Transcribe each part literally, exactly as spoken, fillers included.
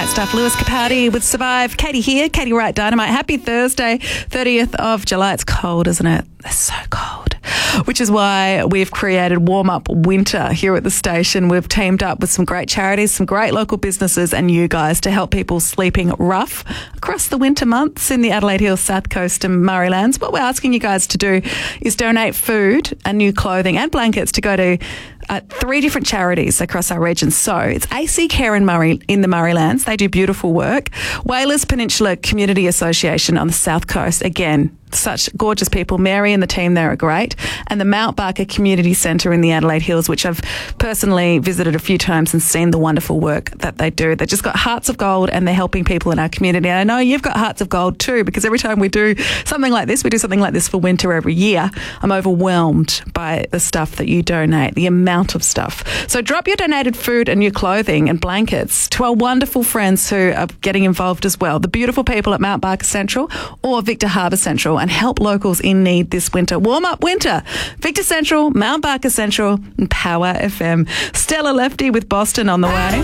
Stuff. Lewis Capaldi with Survive. Katie here. Katie Wright Dynamite. Happy Thursday, thirtieth of July. It's cold, isn't it? It's so cold. Which is why we've created Warm Up Winter here at the station. We've teamed up with some great charities, some great local businesses and you guys to help people sleeping rough across the winter months in the Adelaide Hills, South Coast and Murraylands. What we're asking you guys to do is donate food and new clothing and blankets to go to Uh, three different charities across our region. So it's A C Care in Murray in the Murraylands. They do beautiful work. Whalers Peninsula Community Association on the South Coast. Again, such gorgeous people. Mary and the team there are great. And the Mount Barker Community Centre in the Adelaide Hills, which I've personally visited a few times and seen the wonderful work that they do. They've just got hearts of gold and they're helping people in our community. And I know you've got hearts of gold too, because every time we do something like this, we do something like this for winter every year, I'm overwhelmed by the stuff that you donate, the amount of stuff. So drop your donated food and your clothing and blankets to our wonderful friends who are getting involved as well. The beautiful people at Mount Barker Central or Victor Harbour Central, and help locals in need this winter. Warm Up Winter. Victor Central, Mount Barker Central and Power F M. Stella Lefty with Boston on the way.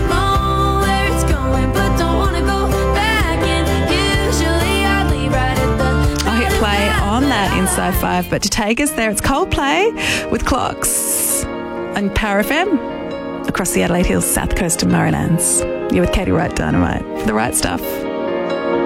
Play on that Inside Five, but to take us there, it's Coldplay with Clocks and Power F M across the Adelaide Hills, South Coast and Murraylands. You're with Katie Wright Dynamite for the right stuff.